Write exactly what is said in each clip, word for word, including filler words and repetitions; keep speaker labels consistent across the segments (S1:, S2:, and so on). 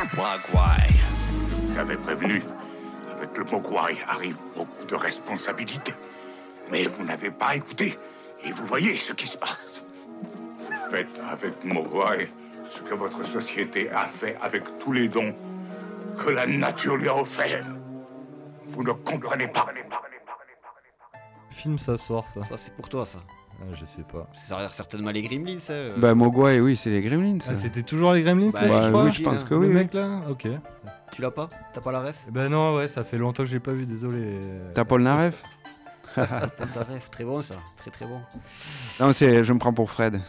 S1: Mogwai. Je vous avais prévenu. Avec le Mogwai arrive beaucoup de responsabilités. Mais vous n'avez pas écouté. Et vous voyez ce qui se passe. Faites avec Mogwai ce que votre société a fait avec tous les dons que la nature lui a offerts. Vous ne comprenez pas.
S2: Film, ça sort, ça.
S3: Ça, c'est pour toi, ça.
S2: Ah, je sais pas.
S3: Ça a l'air certainement les Gremlins, ça. Euh...
S4: Bah, Mogwai, oui, c'est les Gremlins.
S2: Ah, c'était toujours les Gremlins,
S3: bah,
S2: ça,
S4: bah,
S2: je crois.
S4: oui, je pense que oui.
S2: Le
S4: oui.
S2: mec là, ok.
S3: Tu l'as pas? T'as pas la ref?
S2: Eh ben non, ouais, ça fait longtemps que j'ai pas vu, désolé.
S4: T'as Paul Naref?
S3: T'as pas la ref, très bon ça, très très bon.
S4: Non, c'est, je me prends pour Fred.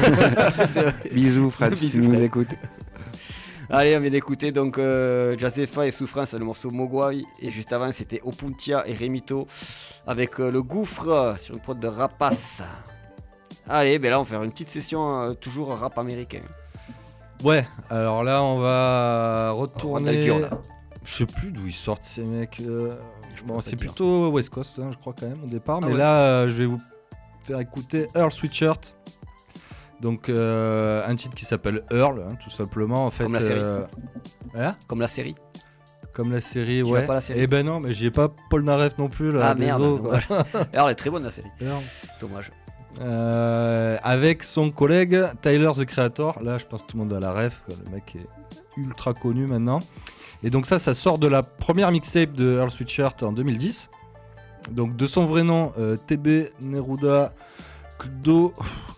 S4: Bisous, Fred, si tu nous écoutes.
S3: Allez, on vient d'écouter donc euh, Jazepha et Souffrance, le morceau Mogwai. Et juste avant, c'était Opuntia et Remito avec euh, le gouffre sur une prod de Rapace. Allez, ben là, on va faire une petite session euh, toujours rap américain.
S2: Ouais, alors là, on va
S3: On
S2: retourner.
S3: va dans le dur, là.
S2: Je sais plus d'où ils sortent ces mecs. euh,
S3: Je
S2: Bon,
S3: peux
S2: c'est
S3: pas te dire.
S2: plutôt West Coast, hein, je crois, quand même, au départ.
S3: Ah
S2: mais
S3: ouais.
S2: là, euh, je vais vous faire écouter Earl Sweatshirt. Donc, euh, un titre qui s'appelle Earl, hein, tout simplement. En fait,
S3: Comme la série.
S2: euh, hein
S3: Comme la série.
S2: Comme la série,
S3: Tu
S2: ouais.
S3: l'as pas la série
S2: Eh ben non, mais j'y ai pas Paul Naref non plus. Là,
S3: Ah merde,
S2: désolé, quoi.
S3: dommage. Alors, elle est très bonne la série.
S2: Earl.
S3: Dommage.
S2: Euh, avec son collègue Tyler the Creator. Là, je pense que tout le monde a la ref. Quoi. Le mec est ultra connu maintenant. Et donc ça, ça sort de la première mixtape de Earl Sweatshirt en deux mille dix. Donc de son vrai nom, euh, T B Neruda Kdo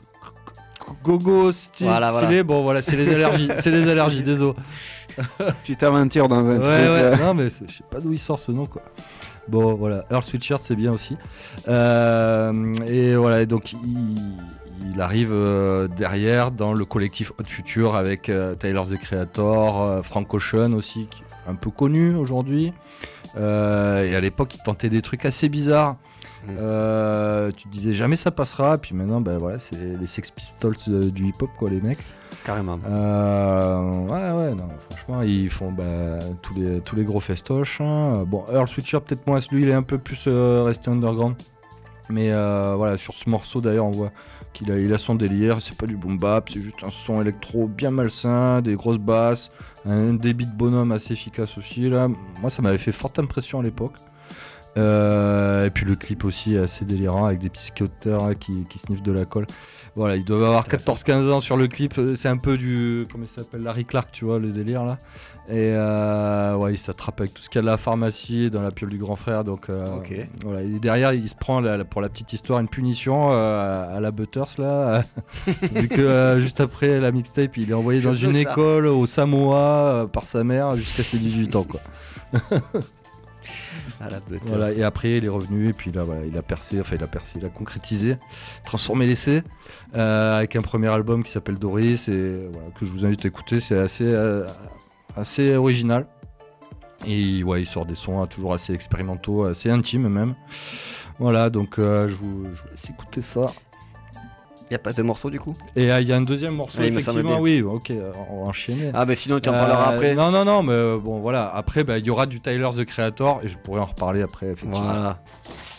S2: Gogo Style.
S3: Voilà, voilà.
S2: Bon voilà, c'est les allergies, c'est les allergies, désolé.
S4: Tu t'aventures dans un
S2: Ouais
S4: truc.
S2: ouais,
S4: euh,
S2: non mais c'est- je sais pas d'où il sort ce nom quoi. Bon voilà, Earl Sweatshirt c'est bien aussi. Euh, et voilà, et donc il, il arrive euh, derrière dans le collectif Hot Future avec euh, Tyler the Creator, euh, Frank Ocean aussi, qui est un peu connu aujourd'hui. Euh, et à l'époque, il tentait des trucs assez bizarres.
S3: Mm.
S2: Euh, tu te disais jamais ça passera, puis maintenant, ben voilà, c'est les Sex Pistols euh, du hip-hop quoi, les mecs.
S3: Carrément.
S2: Euh, ouais, ouais, non, franchement, ils font bah, tous, les, tous les gros festoches. Hein. Bon, Earl Sweatshirt, peut-être moins, lui, il est un peu plus euh, resté underground. Mais euh, voilà, sur ce morceau, d'ailleurs, on voit qu'il a, il a son délire. C'est pas du boom bap, c'est juste un son électro bien malsain, des grosses basses, un débit de bonhomme assez efficace aussi. Là. Moi, ça m'avait fait forte impression à l'époque. Euh, et puis le clip aussi est assez délirant avec des petits scooters hein, qui, qui sniffent de la colle. Voilà, ils doivent avoir quatorze quinze ans sur le clip. C'est un peu du. Comment il s'appelle, Larry Clark, tu vois, le délire là. Et euh, ouais, il s'attrape avec tout ce qu'il y a de la pharmacie dans la piole du grand frère. Donc euh,
S3: Ok.
S2: voilà. Et derrière, il se prend la- pour la petite histoire une punition euh, à la Butters là. Vu que euh, juste après la mixtape, il est envoyé
S3: Je
S2: dans
S3: veux
S2: une
S3: ça.
S2: école au Samoa euh, par sa mère jusqu'à ses dix-huit ans quoi.
S3: À la bête.
S2: Voilà, et après il est revenu et puis là voilà, il a percé, enfin il a percé, il a concrétisé, transformé l'essai euh, avec un premier album qui s'appelle Doris et voilà, que je vous invite à écouter, c'est assez, euh, assez original. Et ouais, il sort des sons hein, toujours assez expérimentaux, assez intimes même. Voilà, donc euh, je, vous, je vous laisse écouter ça.
S3: Y a pas de morceau du coup?
S2: Et euh, il y a un deuxième morceau,
S3: Ah, il me semble
S2: effectivement,
S3: bien.
S2: oui, ok, on va enchaîner.
S3: Ah, mais sinon, tu en parleras
S2: Euh,
S3: après.
S2: Non, non, non, mais euh, bon, voilà. Après, bah, il y aura du Tyler the Creator et je pourrais en reparler après, effectivement.
S3: Voilà.